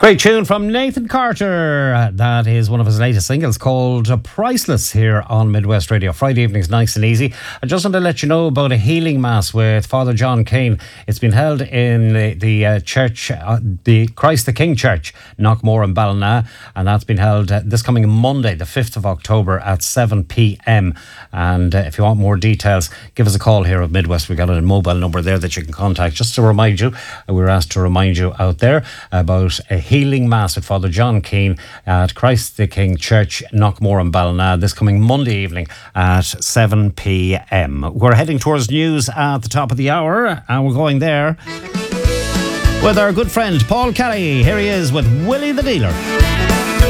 Great tune from Nathan Carter. That is one of his latest singles called Priceless here on Midwest Radio. Friday evenings, nice and easy. I just want to let you know about a healing mass with Father John Kane. It's been held in the church, the Christ the King Church, Knockmore in Ballina, and that's been held this coming Monday, the 5th of October at 7 p.m. And if you want more details, give us a call here at Midwest. We've got a mobile number there that you can contact. Just to remind you, we were asked to remind you out there about a healing mass with Father John Keane at Christ the King Church, Knockmore in Ballina, this coming Monday evening at 7 p.m. We're heading towards news at the top of the hour, and we're going there with our good friend Paul Kelly. Here he is with Willie the Dealer.